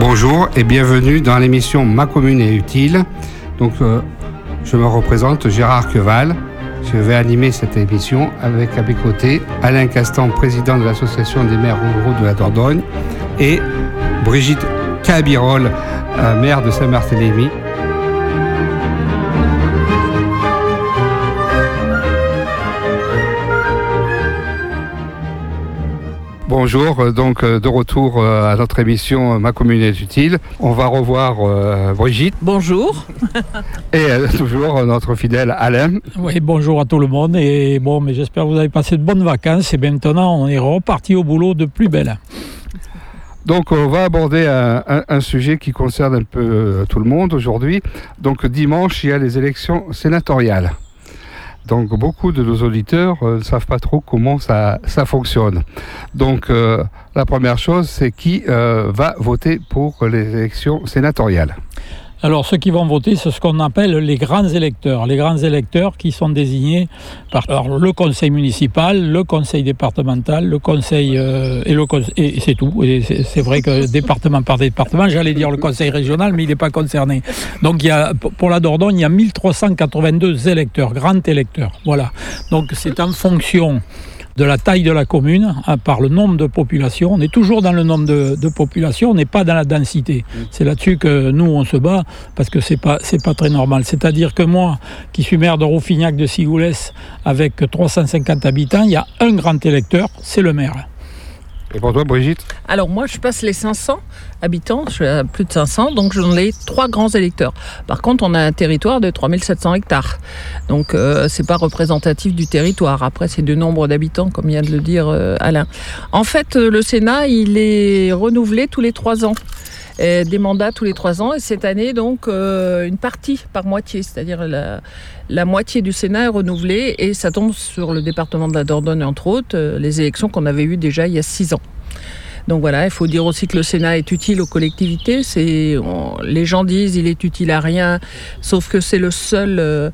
Bonjour et bienvenue dans l'émission Ma commune est utile. Donc, je me représente Gérard Queval. Je vais animer cette émission avec à mes côtés Alain Castan, président de l'association des maires ruraux de la Dordogne, et Brigitte Cabirol, maire de Saint-Barthélemy. Bonjour, donc de retour à notre émission Ma commune est utile. On va revoir Brigitte. Bonjour. Et toujours notre fidèle Alain. Oui, bonjour à tout le monde. Et bon, mais j'espère que vous avez passé de bonnes vacances. Et maintenant, on est reparti au boulot de plus belle. Donc on va aborder un sujet qui concerne un peu tout le monde aujourd'hui. Donc dimanche, il y a les élections sénatoriales. Donc beaucoup de nos auditeurs ne savent pas trop comment ça fonctionne. Donc la première chose, c'est qui va voter pour les élections sénatoriales. Alors ceux qui vont voter, c'est ce qu'on appelle les grands électeurs. Les grands électeurs qui sont désignés par le conseil municipal, le conseil départemental, le conseil et c'est tout. Et c'est vrai que département par département, j'allais dire le conseil régional, mais il n'est pas concerné. Donc pour la Dordogne, il y a 1382 électeurs, grands électeurs. Voilà. Donc c'est en fonction de la taille de la commune, par le nombre de population. On est toujours dans le nombre de population, on n'est pas dans la densité. C'est là-dessus que nous, on se bat, parce que c'est pas très normal. C'est-à-dire que moi, qui suis maire de Rouffignac de Sigoulès, avec 350 habitants, il y a un grand électeur, c'est le maire. Et pour toi, Brigitte ? Alors moi, je passe les 500 habitants, je suis à plus de 500, donc j'en ai 3 grands électeurs. Par contre, on a un territoire de 3700 hectares. Donc c'est pas représentatif du territoire. Après, c'est du nombre d'habitants, comme vient de le dire Alain. En fait, le Sénat, il est renouvelé tous les 3 ans. Des mandats tous les 3 ans, et cette année donc une partie par moitié, c'est-à-dire la moitié du Sénat est renouvelée, et ça tombe sur le département de la Dordogne entre autres, les élections qu'on avait eues déjà il y a 6 ans. Donc voilà, il faut dire aussi que le Sénat est utile aux collectivités. Les gens disent il est utile à rien, sauf que c'est le seul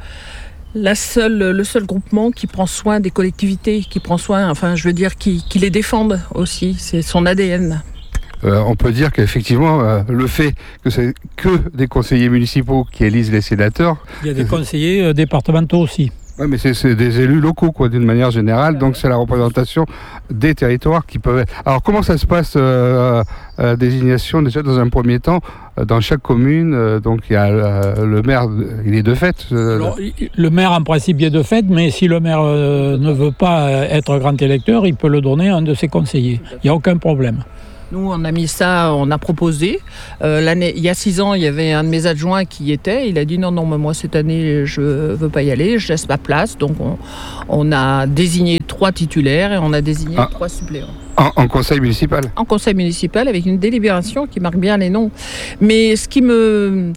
groupement qui prend soin des collectivités, qui prend soin, qui les défendent aussi, c'est son ADN. On peut dire qu'effectivement, le fait que c'est que des conseillers municipaux qui élisent les sénateurs... Il y a des conseillers départementaux aussi. Oui, mais c'est des élus locaux, quoi, d'une manière générale. Donc c'est la représentation des territoires qui peuvent être... Alors comment ça se passe, la désignation, déjà dans un premier temps, dans chaque commune, donc il y a le maire, il est de fait. Alors, le maire en principe est de fait, mais si le maire ne veut pas être grand électeur, il peut le donner à un de ses conseillers. Il n'y a aucun problème. Nous, on a mis ça, on a proposé. Il y a 6 ans, il y avait un de mes adjoints qui y était. Il a dit non, mais moi, cette année, je ne veux pas y aller, je laisse ma place. Donc, on a désigné 3 titulaires et on a désigné 3 suppléants. En conseil municipal ? En conseil municipal, avec une délibération qui marque bien les noms. Mais ce qui me...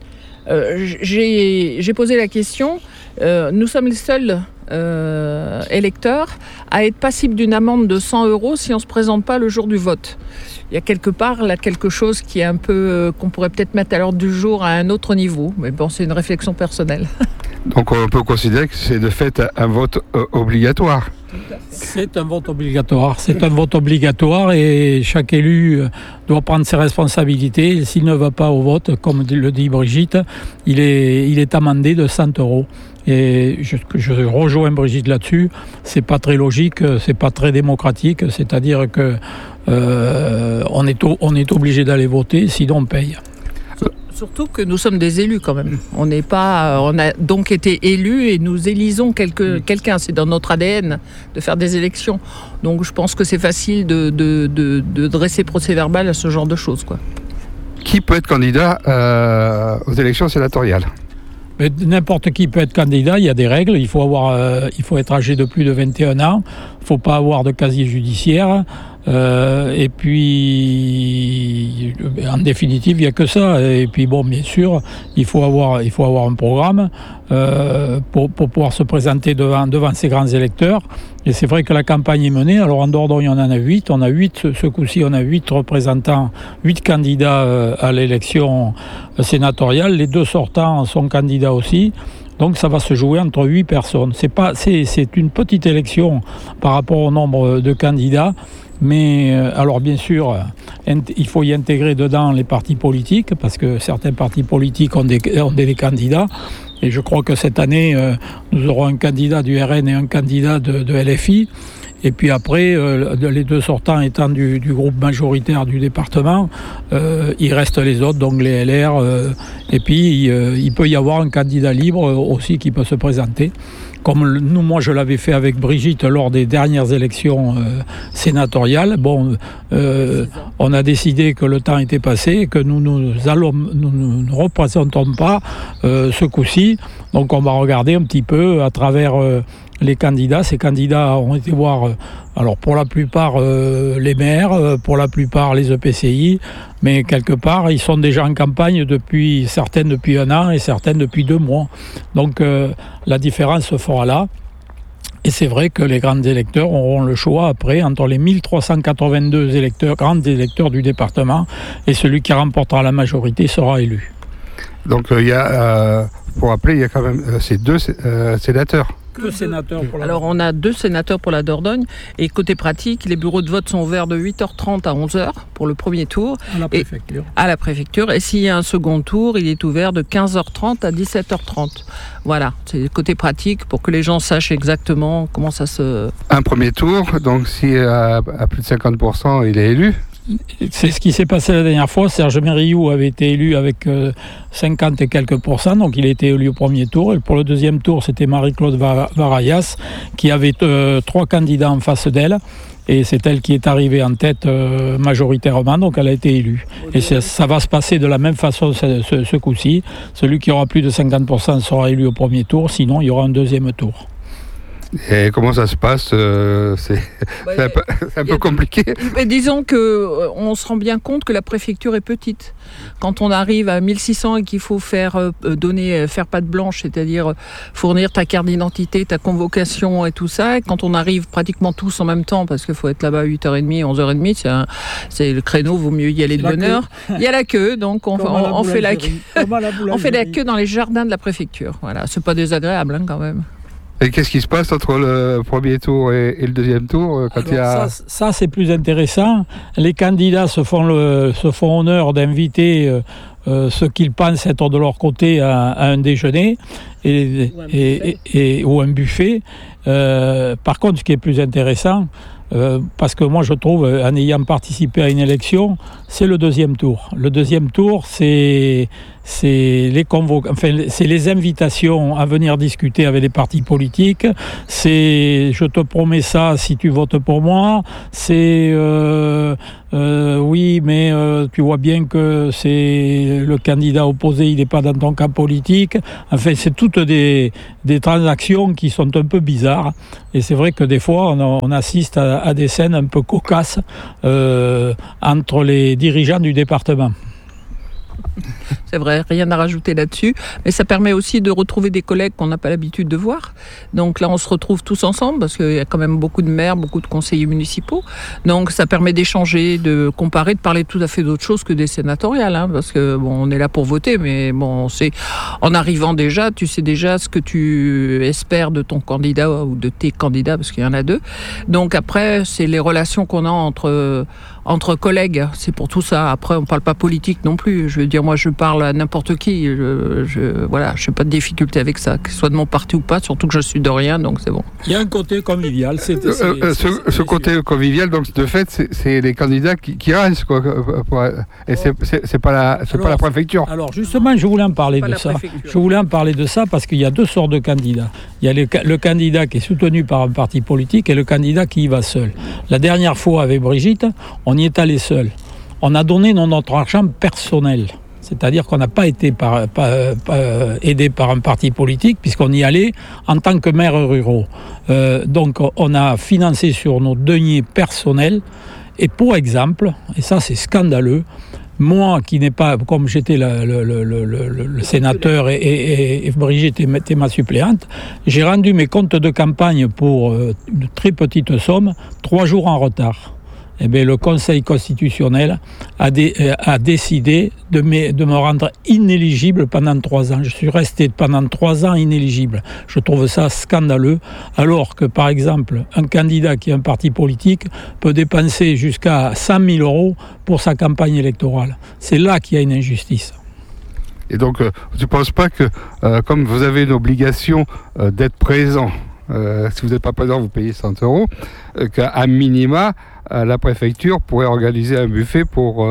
j'ai posé la question, nous sommes les seuls électeurs à être passibles d'une amende de 100 € si on ne se présente pas le jour du vote. Il y a quelque part là quelque chose qui est un peu qu'on pourrait peut-être mettre à l'ordre du jour à un autre niveau, mais bon, c'est une réflexion personnelle. Donc on peut considérer que c'est de fait un vote obligatoire. C'est un vote obligatoire, et chaque élu doit prendre ses responsabilités. S'il ne va pas au vote, comme le dit Brigitte, il est amendé de 100 €. Et je rejoins Brigitte là-dessus, c'est pas très logique, c'est pas très démocratique, c'est-à-dire que on est obligé d'aller voter, sinon on paye. Surtout que nous sommes des élus quand même. On a donc été élus et nous élisons quelqu'un. C'est dans notre ADN de faire des élections. Donc je pense que c'est facile de dresser procès-verbal à ce genre de choses, quoi. Qui peut être candidat aux élections sénatoriales ? Mais n'importe qui peut être candidat, il y a des règles. Il faut être âgé de plus de 21 ans. Il ne faut pas avoir de casier judiciaire. Et puis, en définitive, il n'y a que ça. Et puis, bon, bien sûr, il faut avoir un programme pour pouvoir se présenter devant ces grands électeurs. Et c'est vrai que la campagne est menée. Alors, en Dordogne, on en a 8. Ce coup-ci, on a 8 représentants, 8 candidats à l'élection sénatoriale. Les 2 sortants sont candidats aussi. Donc ça va se jouer entre 8 personnes. C'est une petite élection par rapport au nombre de candidats, Mais alors bien sûr, il faut y intégrer dedans les partis politiques, parce que certains partis politiques ont des candidats. Et je crois que cette année, nous aurons un candidat du RN et un candidat de LFI. Et puis après, les deux sortants étant du groupe majoritaire du département, il reste les autres, donc les LR. Et puis, il peut y avoir un candidat libre aussi qui peut se présenter. Comme moi je l'avais fait avec Brigitte lors des dernières élections sénatoriales. Bon, on a décidé que le temps était passé et que nous ne représentons pas ce coup-ci. Donc on va regarder un petit peu à travers les candidats. Ces candidats ont été voir, alors pour la plupart les maires, pour la plupart les EPCI, mais quelque part ils sont déjà en campagne certaines depuis 1 an et certaines depuis 2 mois. Donc la différence se fera là. Et c'est vrai que les grands électeurs auront le choix après entre les 1382 grands électeurs du département, et celui qui remportera la majorité sera élu. Donc il y a, pour rappeler, il y a quand même ces 2 sénateurs. Alors on a 2 sénateurs pour la Dordogne, et côté pratique, les bureaux de vote sont ouverts de 8h30 à 11h pour le premier tour à la préfecture, et s'il y a un second tour, il est ouvert de 15h30 à 17h30. Voilà, c'est côté pratique pour que les gens sachent exactement comment ça se... Un premier tour, donc si à plus de 50% il est élu. C'est ce qui s'est passé la dernière fois. Serge Mériou avait été élu avec 50 et quelques %, donc il a été élu au premier tour. Et pour le deuxième tour, c'était Marie-Claude Varayas qui avait 3 candidats en face d'elle. Et c'est elle qui est arrivée en tête majoritairement, donc elle a été élue. Et ça va se passer de la même façon ce coup-ci. Celui qui aura plus de 50% sera élu au premier tour, sinon il y aura un deuxième tour. Et comment ça se passe c'est un peu compliqué. Mais disons qu'on se rend bien compte que la préfecture est petite. Quand on arrive à 1600 et qu'il faut faire patte blanche, c'est-à-dire fournir ta carte d'identité, ta convocation et tout ça, et quand on arrive pratiquement tous en même temps, parce qu'il faut être là-bas à 8h30, 11h30, c'est le créneau, vaut mieux y aller de bonne heure. Il y a la queue, donc on fait la queue dans les jardins de la préfecture. Voilà, c'est pas désagréable quand même. Et qu'est-ce qui se passe entre le premier tour et le deuxième tour quand il y a... ça, c'est plus intéressant. Les candidats se font honneur d'inviter ceux qu'ils pensent être de leur côté à un déjeuner ou un buffet. Par contre, ce qui est plus intéressant, parce que moi je trouve, en ayant participé à une élection, c'est le deuxième tour. Le deuxième tour, c'est les invitations à venir discuter avec les partis politiques. C'est je te promets ça si tu votes pour moi. C'est oui, mais tu vois bien que c'est le candidat opposé, il n'est pas dans ton camp politique. Enfin, c'est toutes des transactions qui sont un peu bizarres. Et c'est vrai que des fois, on assiste à des scènes un peu cocasses entre les dirigeants du département. C'est vrai, rien à rajouter là-dessus, mais ça permet aussi de retrouver des collègues qu'on n'a pas l'habitude de voir. Donc là, on se retrouve tous ensemble, parce qu'il y a quand même beaucoup de maires, beaucoup de conseillers municipaux. Donc ça permet d'échanger, de comparer, de parler tout à fait d'autre chose que des sénatoriales, hein, parce que bon, on est là pour voter, mais bon, en arrivant déjà, tu sais déjà ce que tu espères de ton candidat ou de tes candidats, parce qu'il y en a 2. Donc après, c'est les relations qu'on a entre collègues, c'est pour tout ça. Après, on parle pas politique non plus. Je veux dire, moi, je parle à n'importe qui. Voilà, je n'ai pas de difficulté avec ça, que ce soit de mon parti ou pas, surtout que je suis de rien, donc c'est bon. Il y a un côté convivial. Ce côté convivial, donc de fait, c'est les candidats qui restent, quoi. Et c'est pas la préfecture. Alors justement, je voulais en parler de ça. Je voulais en parler de ça parce qu'il y a 2 sortes de candidats. Il y a le candidat qui est soutenu par un parti politique et le candidat qui y va seul. La dernière fois avec Brigitte, on y est allé seul. On a donné notre argent personnel. C'est-à-dire qu'on n'a pas été aidé par un parti politique, puisqu'on y allait en tant que maire ruraux. Donc on a financé sur nos deniers personnels. Et pour exemple, et ça c'est scandaleux, moi qui n'ai pas, comme j'étais le sénateur et Brigitte était ma suppléante, j'ai rendu mes comptes de campagne pour une très petite somme 3 jours en retard. eh bien, le Conseil constitutionnel a décidé de me rendre inéligible pendant 3 ans. Je suis resté pendant 3 ans inéligible. Je trouve ça scandaleux, alors que, par exemple, un candidat qui a un parti politique peut dépenser jusqu'à 100 000 € pour sa campagne électorale. C'est là qu'il y a une injustice. Et donc, tu ne penses pas que, comme vous avez une obligation d'être présent, si vous n'êtes pas présent, vous payez 100 €, qu'à minima, la préfecture pourrait organiser un buffet pour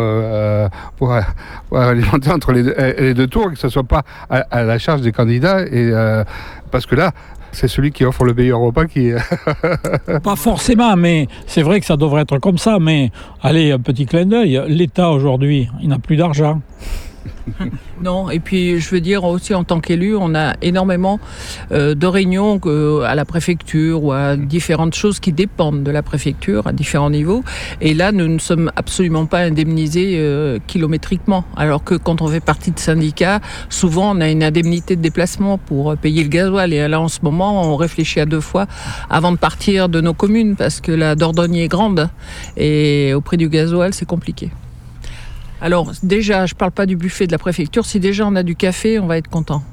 alimenter entre les deux tours, et que ce ne soit pas à la charge des candidats, parce que là, c'est celui qui offre le meilleur repas qui... Pas forcément, mais c'est vrai que ça devrait être comme ça. Mais allez, un petit clin d'œil, l'État aujourd'hui, il n'a plus d'argent. Non, et puis je veux dire aussi en tant qu'élu, on a énormément de réunions à la préfecture ou à différentes choses qui dépendent de la préfecture à différents niveaux. Et là, nous ne sommes absolument pas indemnisés kilométriquement. Alors que quand on fait partie de syndicats, souvent on a une indemnité de déplacement pour payer le gasoil. Et là, en ce moment, on réfléchit à 2 fois avant de partir de nos communes parce que la Dordogne est grande et au prix du gasoil, c'est compliqué. Alors déjà, je ne parle pas du buffet de la préfecture. Si déjà on a du café, on va être content.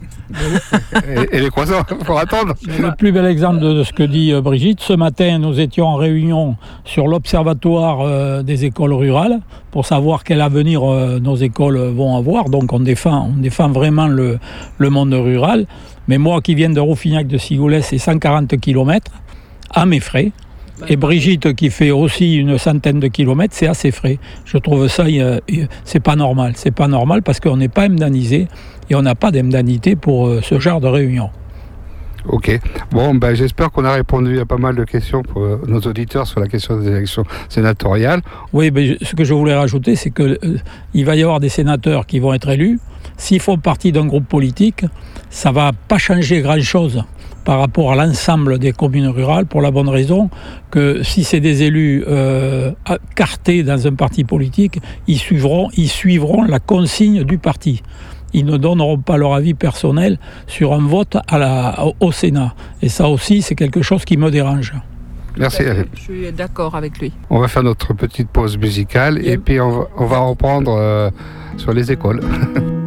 Et les croissants, il faut attendre. Le plus bel exemple de ce que dit Brigitte, ce matin, nous étions en réunion sur l'observatoire des écoles rurales pour savoir quel avenir nos écoles vont avoir. Donc on défend vraiment le monde rural. Mais moi qui viens de Rouffignac de Sigoulet, c'est 140 km à mes frais. Et Brigitte qui fait aussi une centaine de kilomètres, c'est à ses frais. Je trouve ça, c'est pas normal. C'est pas normal parce qu'on n'est pas indemnisé et on n'a pas d'indemnité pour ce genre de réunion. Ok. Bon, j'espère qu'on a répondu à pas mal de questions pour nos auditeurs sur la question des élections sénatoriales. Oui, ce que je voulais rajouter, c'est qu'il va y avoir des sénateurs qui vont être élus. S'ils font partie d'un groupe politique, ça ne va pas changer grand-chose par rapport à l'ensemble des communes rurales, pour la bonne raison que si c'est des élus cartés dans un parti politique, ils suivront la consigne du parti. Ils ne donneront pas leur avis personnel sur un vote au Sénat. Et ça aussi, c'est quelque chose qui me dérange. Merci. Je suis d'accord avec lui. On va faire notre petite pause musicale et puis on va reprendre sur les écoles.